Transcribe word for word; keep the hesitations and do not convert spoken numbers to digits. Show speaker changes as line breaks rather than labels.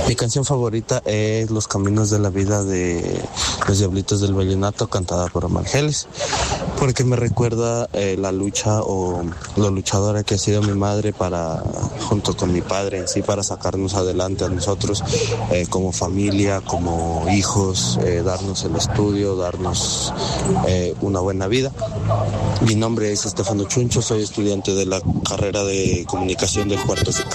Mi canción favorita es Los Caminos de la Vida de Los Diablitos del Vallenato, cantada por Omar Geles, porque me recuerda eh, la lucha o lo luchadora que ha sido mi madre para, junto con mi padre en sí, para sacarnos adelante a nosotros eh, como familia, como hijos, eh, darnos el estudio, darnos eh, una buena vida. Mi nombre es Estefano Chuncho, soy estudiante de la carrera de comunicación del cuarto C I C.